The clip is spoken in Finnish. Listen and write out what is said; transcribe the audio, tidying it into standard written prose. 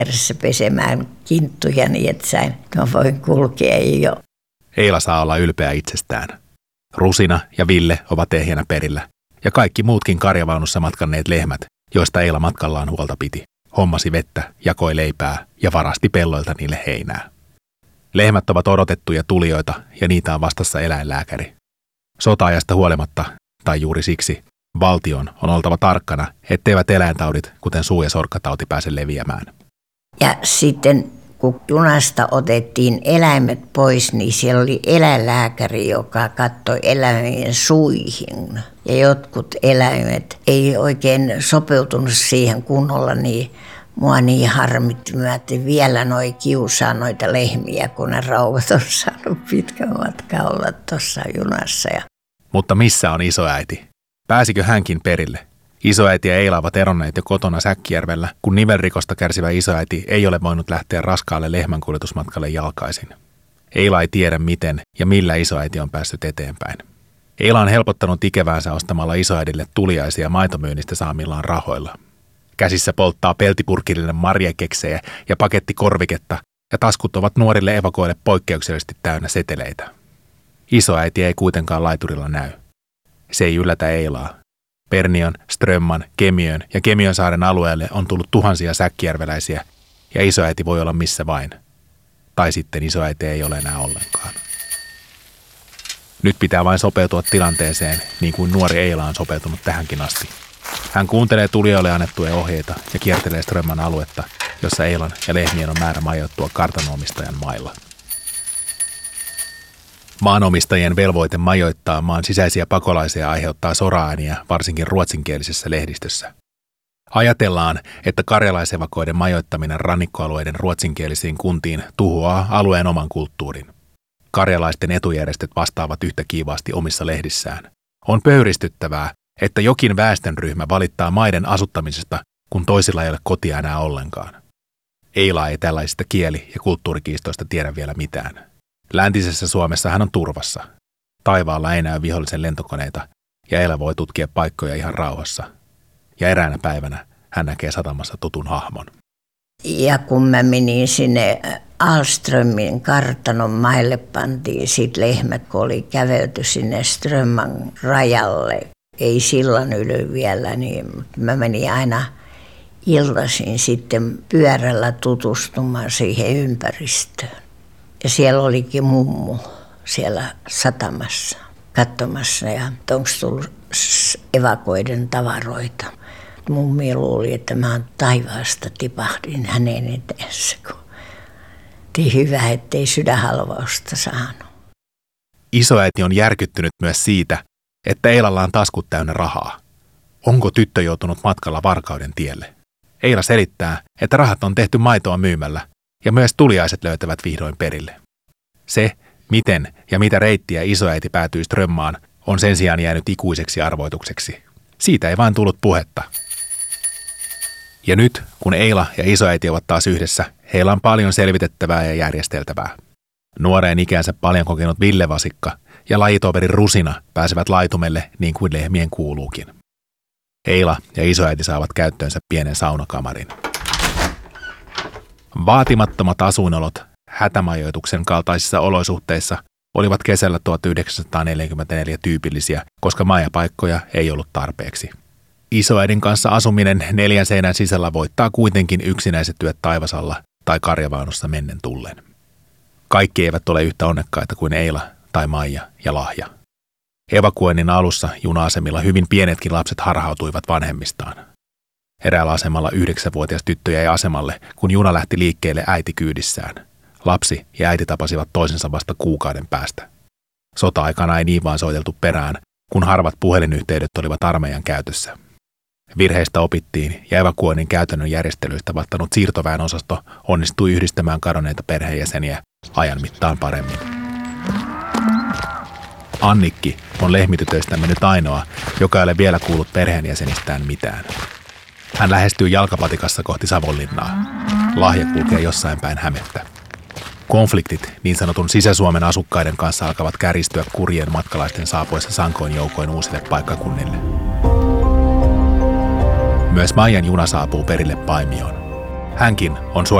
järjessä pesemään kinttuja niin, että mä voin kulkea jo. Eila saa olla ylpeä itsestään. Rusina ja Ville ovat ehjänä perillä, ja kaikki muutkin karjavaunussa matkanneet lehmät, joista Eila matkallaan huolta piti, hommasi vettä, jakoi leipää ja varasti pelloilta niille heinää. Lehmät ovat odotettuja tulijoita ja niitä on vastassa eläinlääkäri. Sota-ajasta huolimatta, tai juuri siksi, valtion on oltava tarkkana, etteivät eläintaudit, kuten suu- ja sorkkatauti, pääse leviämään. Ja sitten kun junasta otettiin eläimet pois, niin siellä oli eläinlääkäri, joka katsoi eläimien suihin. Ja jotkut eläimet ei oikein sopeutunut siihen kunnolla, niin mua niin harmitti, että vielä noi kiusaa noita lehmiä, kun ne rauvat on saanut pitkän matkan olla tuossa junassa. Mutta missä on isoäiti? Pääsikö hänkin perille? Isoäiti ja Eila ovat eronneet jo kotona Säkkijärvellä, kun nivelrikosta kärsivä isoäiti ei ole voinut lähteä raskaalle lehmänkuljetusmatkalle jalkaisin. Eila ei tiedä miten ja millä isoäiti on päässyt eteenpäin. Eila on helpottanut ikeväänsä ostamalla isoäidille tuliaisia maitomyynnistä saamillaan rahoilla. Käsissä polttaa peltipurkillinen marjakeksejä ja pakettikorviketta, ja taskut ovat nuorille evakoille poikkeuksellisesti täynnä seteleitä. Isoäiti ei kuitenkaan laiturilla näy. Se ei yllätä Eilaa. Pernion, Strömman, Kemiön ja Kemiönsaaren alueelle on tullut tuhansia säkkijärveläisiä, ja isoäiti voi olla missä vain. Tai sitten isoäiti ei ole enää ollenkaan. Nyt pitää vain sopeutua tilanteeseen, niin kuin nuori Eila on sopeutunut tähänkin asti. Hän kuuntelee tulijoille annettuja ohjeita ja kiertelee Strömman aluetta, jossa Eilan ja lehmien on määrä majoittua kartanomistajan mailla. Maanomistajien velvoite majoittaa maan sisäisiä pakolaisia aiheuttaa soraääniä varsinkin ruotsinkielisessä lehdistössä. Ajatellaan, että karjalaisevakoiden majoittaminen rannikkoalueiden ruotsinkielisiin kuntiin tuhoaa alueen oman kulttuurin. Karjalaisten etujärjestöt vastaavat yhtä kiivaasti omissa lehdissään. On pöyristyttävää, että jokin väestönryhmä valittaa maiden asuttamisesta, kun toisilla ei ole kotia enää ollenkaan. Eila ei tällaisista kieli- ja kulttuurikiistoista tiedä vielä mitään. Läntisessä Suomessa hän on turvassa. Taivaalla ei näy vihollisen lentokoneita, ja Eila voi tutkia paikkoja ihan rauhassa. Ja eräänä päivänä hän näkee satamassa tutun hahmon. Ja kun mä menin sinne Alströmin kartanon maille, pantiin sit lehmät, kun oli kävelty sinne Strömman rajalle. Ei sillan yli vielä, niin mä menin aina iltaisin sitten pyörällä tutustumaan siihen ympäristöön. Ja siellä olikin mummu siellä satamassa katsomassa, ja onko tullut evakoiden tavaroita. Mummi luuli, että mä taivaasta tipahdin hänen eteensä, kun hyvä, ettei sydänhalvausta saanut. Isoäiti on järkyttynyt myös siitä, että Eilalla on taskut täynnä rahaa. Onko tyttö joutunut matkalla varkauden tielle? Eila selittää, että rahat on tehty maitoa myymällä, ja myös tuliaiset löytävät vihdoin perille. Se, miten ja mitä reittiä isoäiti päätyi Strömmaan, on sen sijaan jäänyt ikuiseksi arvoitukseksi. Siitä ei vain tullut puhetta. Ja nyt, kun Eila ja isoäiti ovat taas yhdessä, heillä on paljon selvitettävää ja järjesteltävää. Nuoreen ikänsä paljon kokenut Ville Vasikka ja lajitoveri Rusina pääsevät laitumelle niin kuin lehmien kuuluukin. Eila ja isoäiti saavat käyttöönsä pienen saunakamarin. Vaatimattomat asuinolot hätämajoituksen kaltaisissa olosuhteissa olivat kesällä 1944 tyypillisiä, koska majapaikkoja ei ollut tarpeeksi. Isoäidin kanssa asuminen 4 seinän sisällä voittaa kuitenkin yksinäiset työt taivasalla tai karjavaunussa mennen tullen. Kaikki eivät ole yhtä onnekkaita kuin Eila tai Maija ja Lahja. Evakuoinnin alussa juna-asemilla hyvin pienetkin lapset harhautuivat vanhemmistaan. Eräällä asemalla 9-vuotias tyttö jäi asemalle, kun juna lähti liikkeelle äiti kyydissään. Lapsi ja äiti tapasivat toisensa vasta kuukauden päästä. Sota-aikana ei niin vaan soiteltu perään, kun harvat puhelinyhteydet olivat armeijan käytössä. Virheistä opittiin ja evakuoinnin käytännön järjestelyistä vastannut siirtoväen osasto onnistui yhdistämään kadonneita perheenjäseniä ajan mittaan paremmin. Annikki on lehmitytöistämme nyt ainoa, joka ei ole vielä kuullut perheenjäsenistään mitään. Hän lähestyy jalkapatikassa kohti Savonlinnaa. Lahja kulkee jossain päin Hämettä. Konfliktit niin sanotun Sisä-Suomen asukkaiden kanssa alkavat kärjistyä kurjien matkalaisten saapuessa sankoin joukoin uusille paikkakunnille. Myös Maijan juna saapuu perille Paimioon. Hänkin on